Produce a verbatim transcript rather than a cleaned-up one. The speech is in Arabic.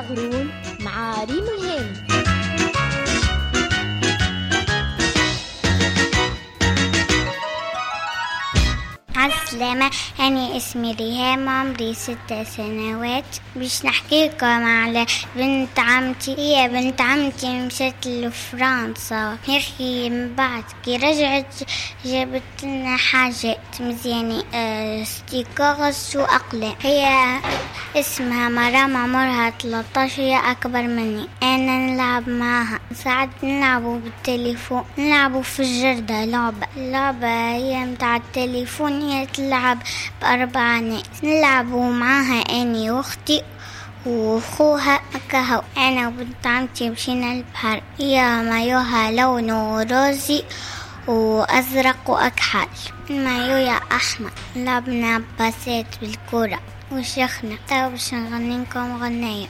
غرون مع ريم الهاني. عالسلامة، أنا اسمي ريهام، عمري ست سنوات. باش نحكي لكم على بنت عمتي. هي بنت عمتي مشات لفرنسا، هيك من بعد كي رجعت جابت لنا حاجات مزيانة، أه ستيكرز وأقلام. هي اسمها مرام، عمرها ثلاثة عشر، هي أكبر مني. أنا نلعب معها، ساعات نلعبوا بالتليفون، نلعبوا في الجردة. لعبة اللعبة هي متاع التليفون، هي تلعب بأربع ناس. نلعبوا معها أني وأختي وأخوها كهو. أنا وبنت عمتي مشينا البحر، هي مايوها لونه روزي وأزرق وأكحل، المايو أحمر. لعبنا باسات بالكرة وشخنا. تو باش نغني لكم غنية.